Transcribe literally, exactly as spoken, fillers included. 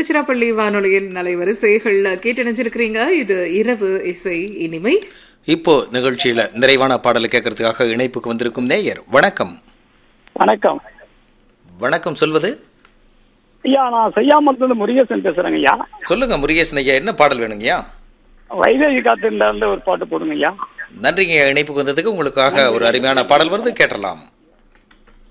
திருச்சிராப்பள்ளி வானொலியின் அலைவரிசைகள்ல கேட்டு நினைச்சிருக்கிறீங்க. இது இரவு இசை இனிமை. இப்போ நிகழ்ச்சியில நிறைவான பாடலை கேட்கறதுக்காக இணைப்புக்கு வந்திருக்கும் நேயர். வணக்கம். வணக்கம். வணக்கம். சொல்வது ஐயா, நான் செய்யாமல முருகேசன் பேசுறேங்க ஐயா. சொல்லுங்க முருகேசன் ஐயா, என்ன பாடல் வேணுங்கய்யா? வைதேகி காத்துல இருந்து ஒரு பாட்டு போடுங்க ஐயா. நன்றிங்க இணைப்புக்கு வந்ததுக்கு. உங்களுக்காக ஒரு அருமையான பாடல் வருது, கேட்டலாம்.